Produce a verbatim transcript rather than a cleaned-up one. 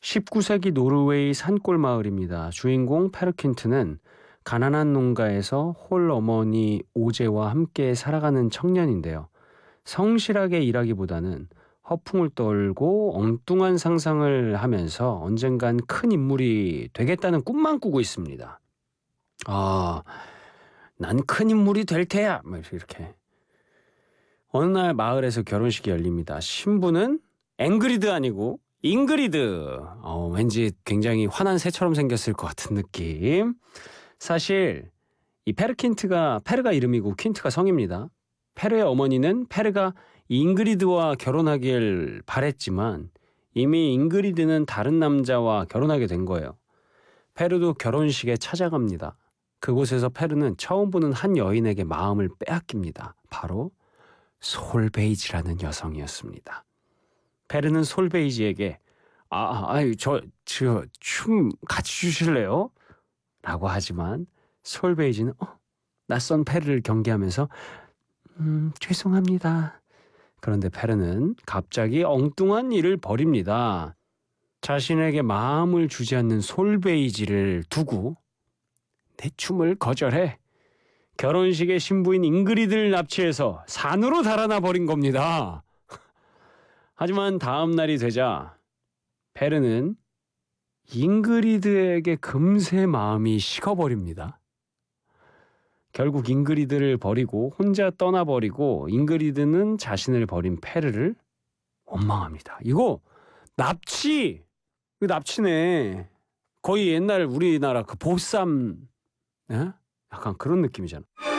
십구 세기 노르웨이 산골 마을입니다. 주인공 페르킨트는 가난한 농가에서 홀 어머니 오제와 함께 살아가는 청년인데요. 성실하게 일하기보다는 허풍을 떨고 엉뚱한 상상을 하면서 언젠간 큰 인물이 되겠다는 꿈만 꾸고 있습니다. 아, 난 큰 인물이 될 테야. 뭐 이렇게. 어느 날 마을에서 결혼식이 열립니다. 신부는 앵그리드 아니고 잉그리드. 어, 왠지 굉장히 화난 새처럼 생겼을 것 같은 느낌. 사실 이 페르킨트가 페르가 이름이고 퀸트가 성입니다. 페르의 어머니는 페르가 잉그리드와 결혼하길 바랬지만 이미 잉그리드는 다른 남자와 결혼하게 된 거예요. 페르도 결혼식에 찾아갑니다. 그곳에서 페르는 처음 보는 한 여인에게 마음을 빼앗깁니다. 바로 솔베이지라는 여성이었습니다. 페르는 솔베이지에게 아, 아유, 저, 저, 춤 같이 주실래요? 라고 하지만 솔베이지는 어, 낯선 페르를 경계하면서 음, 죄송합니다. 그런데 페르는 갑자기 엉뚱한 일을 벌입니다. 자신에게 마음을 주지 않는 솔베이지를 두고 내 춤을 거절해 결혼식의 신부인 잉그리드를 납치해서 산으로 달아나 버린 겁니다. 하지만 다음 날이 되자 페르는 잉그리드에게 금세 마음이 식어버립니다. 결국 잉그리드를 버리고 혼자 떠나버리고 잉그리드는 자신을 버린 페르를 원망합니다. 이거 납치! 이거 납치네. 거의 옛날 우리나라 그 보쌈, 예? 약간 그런 느낌이잖아.